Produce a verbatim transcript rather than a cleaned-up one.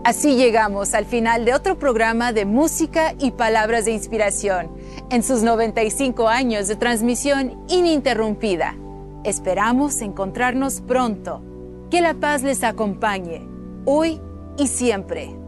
Así llegamos al final de otro programa de música y palabras de inspiración en sus noventa y cinco años de transmisión ininterrumpida. Esperamos encontrarnos pronto. Que la paz les acompañe, hoy y siempre.